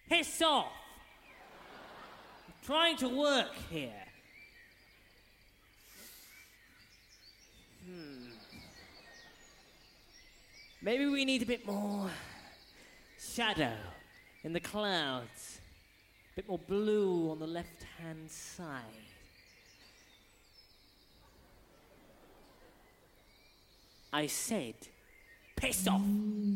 Piss off! I'm trying to work here. Maybe we need a bit more shadow in the clouds. A bit more blue on the left-hand side. I said, piss off!